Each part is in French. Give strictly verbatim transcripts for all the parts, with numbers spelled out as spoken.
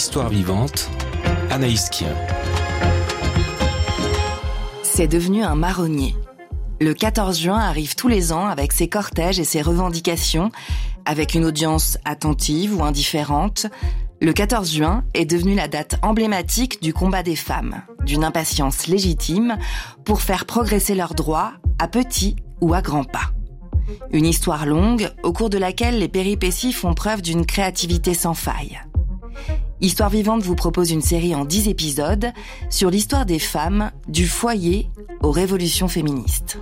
Histoire vivante, Anaïs Kien. C'est devenu un marronnier. Le quatorze juin arrive tous les ans avec ses cortèges et ses revendications, avec une audience attentive ou indifférente. Le quatorze juin est devenu la date emblématique du combat des femmes, d'une impatience légitime pour faire progresser leurs droits à petits ou à grands pas. Une histoire longue au cours de laquelle les péripéties font preuve d'une créativité sans faille. Histoire vivante vous propose une série en dix épisodes sur l'histoire des femmes, du foyer aux révolutions féministes.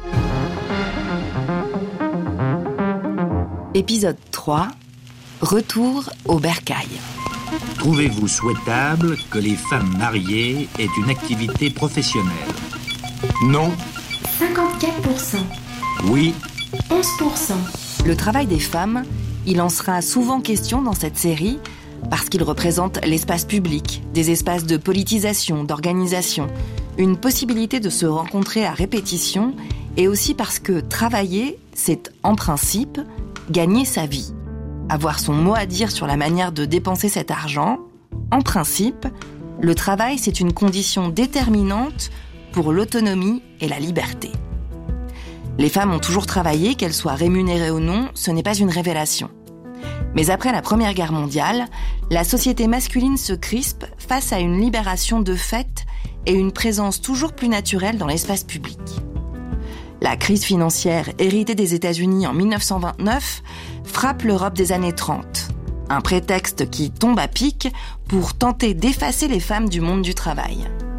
Épisode trois. Retour au bercail. Trouvez-vous souhaitable que les femmes mariées aient une activité professionnelle ? Non. cinquante-quatre pour cent. Oui. onze pour cent. Le travail des femmes, il en sera souvent question dans cette série parce qu'il représente l'espace public, des espaces de politisation, d'organisation, une possibilité de se rencontrer à répétition et aussi parce que travailler, c'est en principe gagner sa vie. Avoir son mot à dire sur la manière de dépenser cet argent, en principe, le travail, c'est une condition déterminante pour l'autonomie et la liberté. Les femmes ont toujours travaillé, qu'elles soient rémunérées ou non, ce n'est pas une révélation. Mais après la Première Guerre mondiale, la société masculine se crispe face à une libération de fait et une présence toujours plus naturelle dans l'espace public. La crise financière héritée des États-Unis en dix-neuf cent vingt-neuf frappe l'Europe des années trente. Un prétexte qui tombe à pic pour tenter d'effacer les femmes du monde du travail.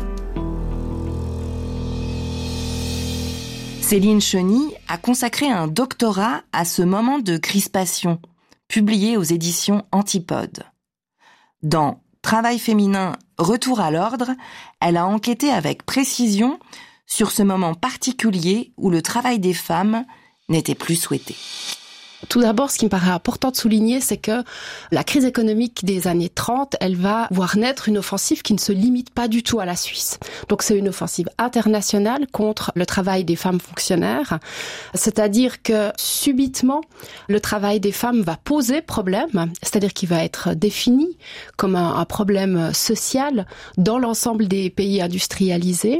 Céline Cheny a consacré un doctorat à ce moment de crispation, publié aux éditions Antipodes. Dans Travail féminin, retour à l'ordre, elle a enquêté avec précision sur ce moment particulier où le travail des femmes n'était plus souhaité. Tout d'abord, ce qui me paraît important de souligner, c'est que la crise économique des années trente, elle va voir naître une offensive qui ne se limite pas du tout à la Suisse. Donc c'est une offensive internationale contre le travail des femmes fonctionnaires. C'est-à-dire que subitement, le travail des femmes va poser problème, c'est-à-dire qu'il va être défini comme un, un problème social dans l'ensemble des pays industrialisés.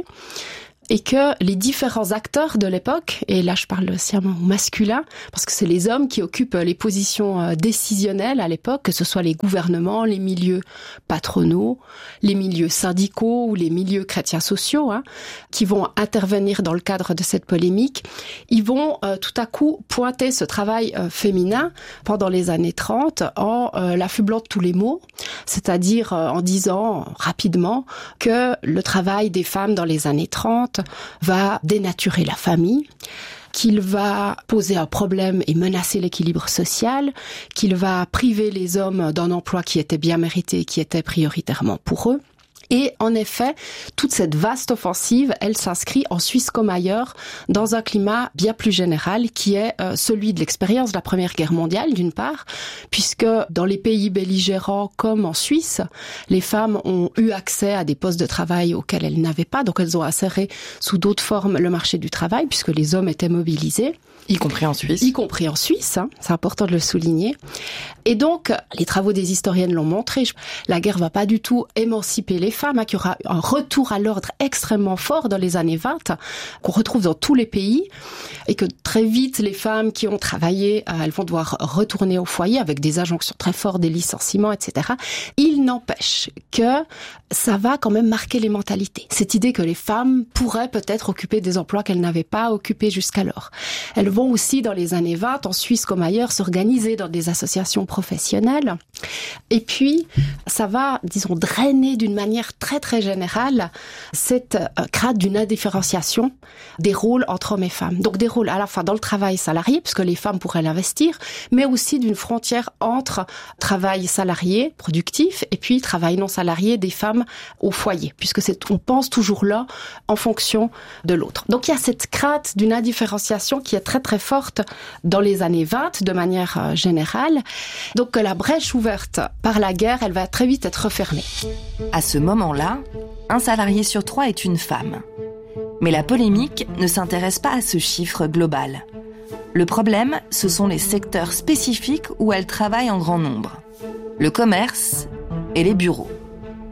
Et que les différents acteurs de l'époque, et là je parle sciemment masculin, parce que c'est les hommes qui occupent les positions décisionnelles à l'époque, que ce soit les gouvernements, les milieux patronaux, les milieux syndicaux ou les milieux chrétiens sociaux, hein, qui vont intervenir dans le cadre de cette polémique, ils vont euh, tout à coup pointer ce travail euh, féminin pendant les années trente en euh, l'affublant de tous les maux, c'est-à-dire euh, en disant rapidement que le travail des femmes dans les années trente va dénaturer la famille, qu'il va poser un problème et menacer l'équilibre social, qu'il va priver les hommes d'un emploi qui était bien mérité et qui était prioritairement pour eux. Et en effet, toute cette vaste offensive, elle s'inscrit en Suisse comme ailleurs dans un climat bien plus général qui est euh, celui de l'expérience de la Première Guerre mondiale d'une part, puisque dans les pays belligérants comme en Suisse, les femmes ont eu accès à des postes de travail auxquels elles n'avaient pas, donc elles ont inséré sous d'autres formes le marché du travail puisque les hommes étaient mobilisés. Y compris en Suisse. Y compris en Suisse, hein, c'est important de le souligner. Et donc, les travaux des historiennes l'ont montré, la guerre va pas du tout émanciper les femmes, hein, qu'il y aura un retour à l'ordre extrêmement fort dans les années vingt, qu'on retrouve dans tous les pays, et que très vite, les femmes qui ont travaillé, euh, elles vont devoir retourner au foyer avec des injonctions très fortes, des licenciements, et cetera. Il n'empêche que ça va quand même marquer les mentalités. Cette idée que les femmes pourraient peut-être occuper des emplois qu'elles n'avaient pas occupés jusqu'alors. Elles vont aussi, dans les années vingt, en Suisse comme ailleurs, s'organiser dans des associations professionnelles. Et puis, ça va, disons, drainer d'une manière très très générale cette euh, crainte d'une indifférenciation des rôles entre hommes et femmes. Donc des rôles à la fois dans le travail salarié, puisque les femmes pourraient l'investir, mais aussi d'une frontière entre travail salarié, productif, et puis travail non salarié des femmes au foyer, puisque c'est, on pense toujours là en fonction de l'autre. Donc il y a cette crainte d'une indifférenciation qui est très très forte dans les années vingt de manière euh, générale. Donc la brèche ouverte par la guerre, elle va très vite être refermée. À ce moment-là, un salarié sur trois est une femme. Mais la polémique ne s'intéresse pas à ce chiffre global. Le problème, ce sont les secteurs spécifiques où elles travaillent en grand nombre. Le commerce et les bureaux.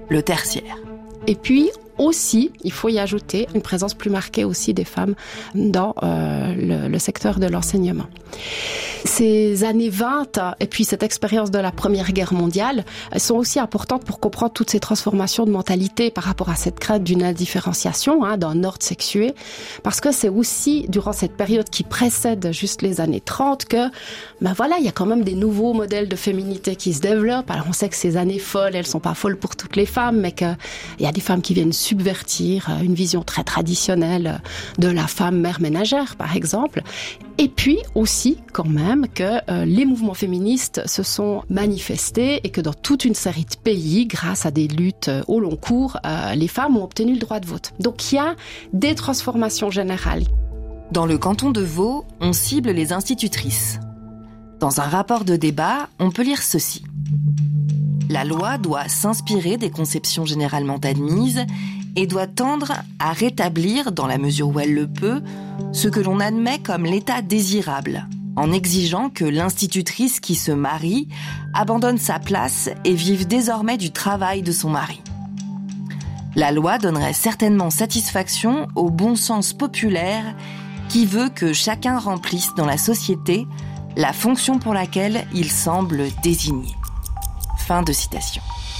le tertiaire. Et puis aussi, il faut y ajouter une présence plus marquée aussi des femmes dans euh, le, le secteur de l'enseignement. Ces années vingt et puis cette expérience de la Première Guerre mondiale, elles sont aussi importantes pour comprendre toutes ces transformations de mentalité par rapport à cette crainte d'une indifférenciation, hein, d'un ordre sexué, parce que c'est aussi durant cette période qui précède juste les années trente que, ben voilà, il y a quand même des nouveaux modèles de féminité qui se développent. Alors on sait que ces années folles, elles sont pas folles pour toutes les femmes, mais qu'il y a des femmes qui viennent subvertir une vision très traditionnelle de la femme mère ménagère, par exemple. Et puis aussi, quand même, que euh, les mouvements féministes se sont manifestés et que dans toute une série de pays, grâce à des luttes euh, au long cours, euh, les femmes ont obtenu le droit de vote. Donc il y a des transformations générales. Dans le canton de Vaud, on cible les institutrices. Dans un rapport de débat, on peut lire ceci. La loi doit s'inspirer des conceptions généralement admises et doit tendre à rétablir, dans la mesure où elle le peut, ce que l'on admet comme l'état désirable, en exigeant que l'institutrice qui se marie abandonne sa place et vive désormais du travail de son mari. La loi donnerait certainement satisfaction au bon sens populaire qui veut que chacun remplisse dans la société la fonction pour laquelle il semble désigné. Fin de citation.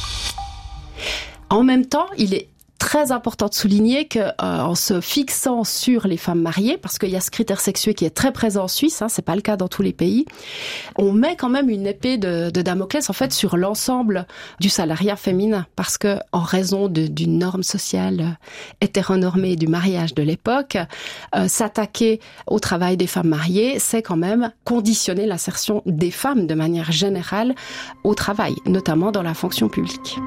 En même temps, il est très important de souligner que, euh, en se fixant sur les femmes mariées, parce qu'il y a ce critère sexué qui est très présent en Suisse, hein, c'est pas le cas dans tous les pays, on met quand même une épée de, de Damoclès en fait sur l'ensemble du salariat féminin, parce que en raison de, d'une norme sociale hétéronormée du mariage de l'époque, euh, s'attaquer au travail des femmes mariées, c'est quand même conditionner l'insertion des femmes de manière générale au travail, notamment dans la fonction publique.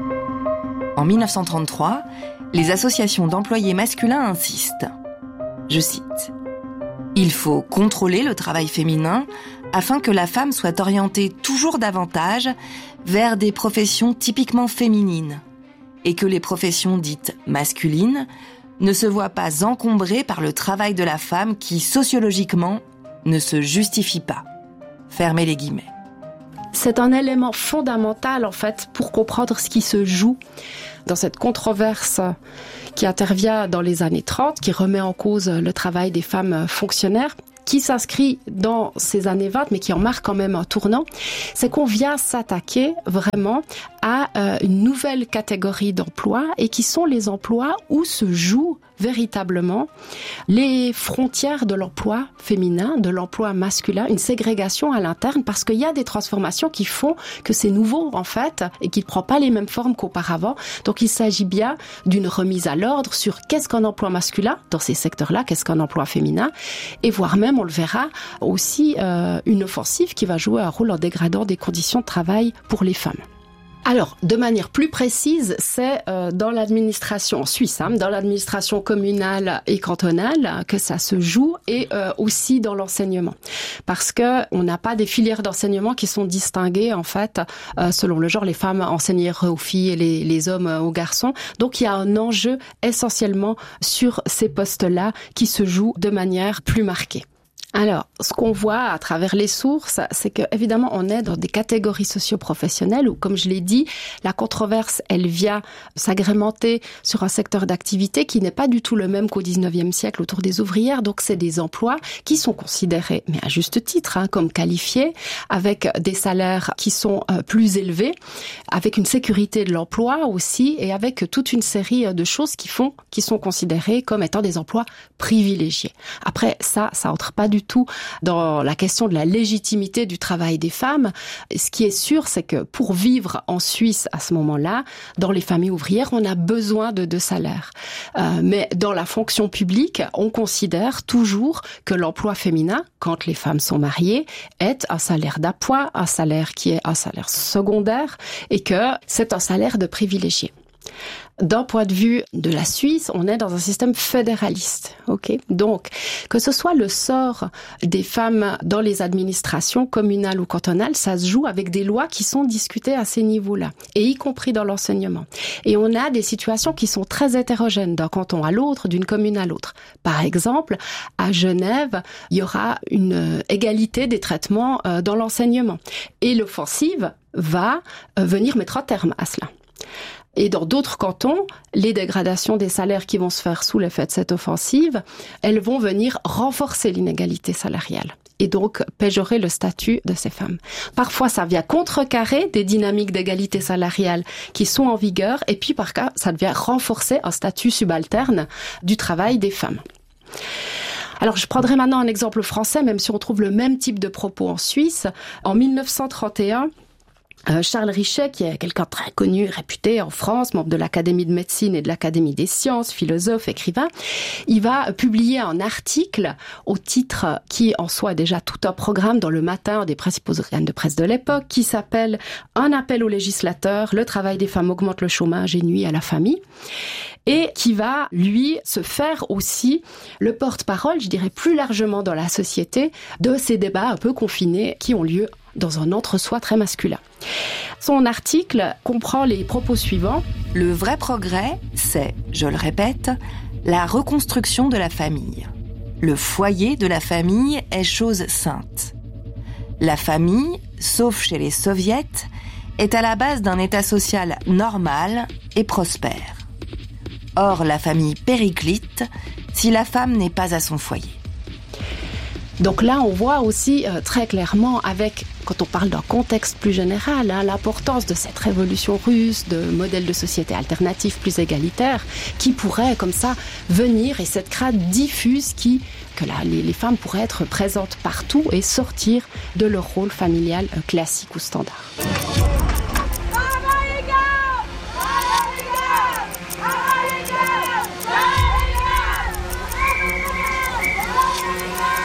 En mille neuf cent trente-trois, les associations d'employés masculins insistent. Je cite. « Il faut contrôler le travail féminin afin que la femme soit orientée toujours davantage vers des professions typiquement féminines et que les professions dites masculines ne se voient pas encombrées par le travail de la femme qui, sociologiquement, ne se justifie pas. » Fermez les guillemets. C'est un élément fondamental, en fait, pour comprendre ce qui se joue dans cette controverse qui intervient dans les années trente, qui remet en cause le travail des femmes fonctionnaires, qui s'inscrit dans ces années vingt, mais qui en marque quand même un tournant, c'est qu'on vient s'attaquer vraiment à euh, une nouvelle catégorie d'emplois et qui sont les emplois où se jouent véritablement les frontières de l'emploi féminin, de l'emploi masculin, une ségrégation à l'interne, parce qu'il y a des transformations qui font que c'est nouveau en fait et qui ne prend pas les mêmes formes qu'auparavant. Donc il s'agit bien d'une remise à l'ordre sur qu'est-ce qu'un emploi masculin dans ces secteurs-là, qu'est-ce qu'un emploi féminin, et voire même, on le verra, aussi euh, une offensive qui va jouer un rôle en dégradant des conditions de travail pour les femmes. Alors, de manière plus précise, c'est euh, dans l'administration suisse, hein, dans l'administration communale et cantonale que ça se joue, et euh, aussi dans l'enseignement, parce que on n'a pas des filières d'enseignement qui sont distinguées en fait euh, selon le genre. Les femmes enseigneraient aux filles et les, les hommes aux garçons. Donc, il y a un enjeu essentiellement sur ces postes-là qui se joue de manière plus marquée. Alors, ce qu'on voit à travers les sources, c'est que évidemment, on est dans des catégories socio-professionnelles où, comme je l'ai dit, la controverse, elle vient s'agrémenter sur un secteur d'activité qui n'est pas du tout le même qu'au dix-neuvième siècle autour des ouvrières. Donc, c'est des emplois qui sont considérés, mais à juste titre, hein, comme qualifiés, avec des salaires qui sont euh, plus élevés, avec une sécurité de l'emploi aussi, et avec toute une série de choses qui font, qui sont considérées comme étant des emplois privilégiés. Après, ça, ça entre pas du tout dans la question de la légitimité du travail des femmes. Ce qui est sûr, c'est que pour vivre en Suisse à ce moment-là, dans les familles ouvrières, on a besoin de deux salaires. Euh, mais dans la fonction publique, on considère toujours que l'emploi féminin, quand les femmes sont mariées, est un salaire d'appoint, un salaire qui est un salaire secondaire, et que c'est un salaire de privilégié. D'un point de vue de la Suisse, on est dans un système fédéraliste, ok ? Donc, que ce soit le sort des femmes dans les administrations communales ou cantonales, ça se joue avec des lois qui sont discutées à ces niveaux-là, et y compris dans l'enseignement. Et on a des situations qui sont très hétérogènes d'un canton à l'autre, d'une commune à l'autre. Par exemple, à Genève, il y aura une égalité des traitements dans l'enseignement. Et l'offensive va venir mettre un terme à cela. Et dans d'autres cantons, les dégradations des salaires qui vont se faire sous l'effet de cette offensive, elles vont venir renforcer l'inégalité salariale et donc péjorer le statut de ces femmes. Parfois, ça vient contrecarrer des dynamiques d'égalité salariale qui sont en vigueur, et puis par cas, ça vient renforcer un statut subalterne du travail des femmes. Alors, je prendrai maintenant un exemple français, même si on trouve le même type de propos en Suisse. En mille neuf cent trente et un, Euh, Charles Richet, qui est quelqu'un de très connu, réputé en France, membre de l'Académie de médecine et de l'Académie des sciences, philosophe, écrivain, il va publier un article au titre qui en soi est déjà tout un programme dans le Matin, des principaux organes de presse de l'époque, qui s'appelle « Un appel aux législateurs, le travail des femmes augmente le chômage et nuit à la famille ». Et qui va, lui, se faire aussi le porte-parole, je dirais plus largement dans la société, de ces débats un peu confinés qui ont lieu dans un entre-soi très masculin. Son article comprend les propos suivants. Le vrai progrès, c'est, je le répète, la reconstruction de la famille. Le foyer de la famille est chose sainte. La famille, sauf chez les soviets, est à la base d'un état social normal et prospère. Or, la famille périclite si la femme n'est pas à son foyer. Donc là, on voit aussi euh, très clairement, avec, quand on parle d'un contexte plus général, hein, l'importance de cette révolution russe, de modèles de société alternatifs plus égalitaires, qui pourrait comme ça venir, et cette crainte diffuse qui, que là, les, les femmes pourraient être présentes partout et sortir de leur rôle familial euh, classique ou standard.